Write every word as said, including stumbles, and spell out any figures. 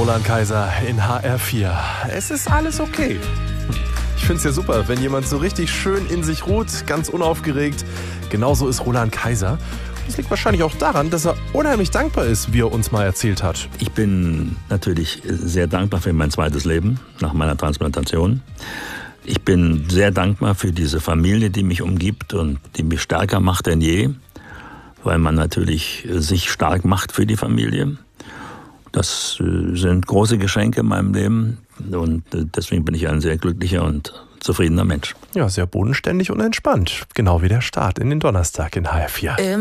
Roland Kaiser in H R vier. Es ist alles okay. Ich finde es ja super, wenn jemand so richtig schön in sich ruht, ganz unaufgeregt. Genauso ist Roland Kaiser. Das liegt wahrscheinlich auch daran, dass er unheimlich dankbar ist, wie er uns mal erzählt hat. Ich bin natürlich sehr dankbar für mein zweites Leben nach meiner Transplantation. Ich bin sehr dankbar für diese Familie, die mich umgibt und die mich stärker macht denn je, weil man natürlich sich stark macht für die Familie. Das sind große Geschenke in meinem Leben und deswegen bin ich ein sehr glücklicher und zufriedener Mensch. Ja, sehr bodenständig und entspannt. Genau wie der Start in den Donnerstag in H R vier.